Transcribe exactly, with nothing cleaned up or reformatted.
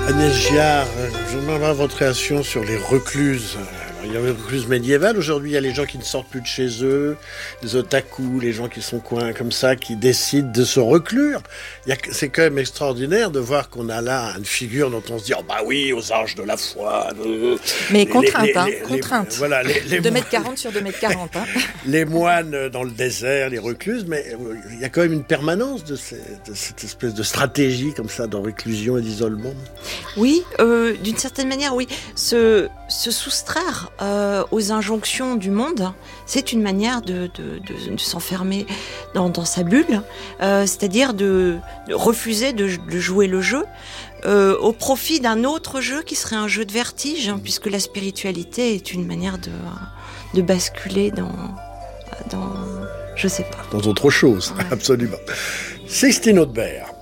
Agnès Giard, je demande votre réaction sur les recluses. Il y a les recluses médiévales. Aujourd'hui, il y a les gens qui ne sortent plus de chez eux, les otaku, les gens qui sont coins comme ça, qui décident de se reclure. Il y a, c'est quand même extraordinaire de voir qu'on a là une figure dont on se dit « Oh bah oui, aux anges de la foi ». Mais contrainte, hein, contrainte. Voilà, les, les deux mètres quarante sur deux mètres quarante. Hein. Les moines dans le désert, les recluses, mais il y a quand même une permanence de, ces, de cette espèce de stratégie comme ça, de réclusion et d'isolement. Oui, euh, d'une certaine manière, oui. Se, se soustraire euh, aux injonctions du monde, c'est une manière de, de, de, de s'enfermer dans, dans sa bulle, euh, c'est-à-dire de, de refuser de, de jouer le jeu euh, au profit d'un autre jeu qui serait un jeu de vertige, hein, puisque la spiritualité est une manière de, de basculer dans, dans, je sais pas. Dans autre chose, ouais. Absolument. Sixtine Audebert.